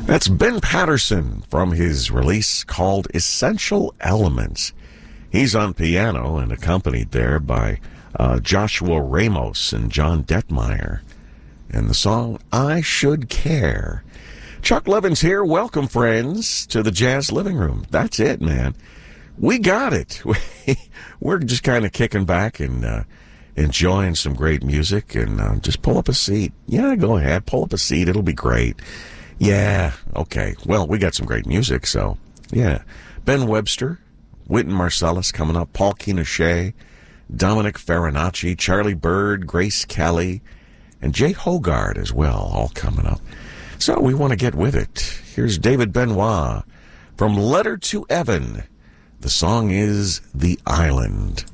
That's Ben Patterson from his release called Essential Elements. He's on piano and accompanied there by Joshua Ramos and John Detmeyer. And the song, I Should Care. Chuck Levins here. Welcome, friends, to the Jazz Living Room. That's it, man. We got it. We're just kind of kicking back and enjoying some great music. And just pull up a seat. Yeah, go ahead. Pull up a seat. It'll be great. Yeah, okay. Well, we got some great music, so, yeah. Ben Webster, Wynton Marsalis coming up, Paul Quinochet, Dominic Farinacci, Charlie Bird, Grace Kelly, and Jay Hogarth as well, all coming up. So we want to get with it. Here's David Benoit from Letter to Evan. The song is The Island.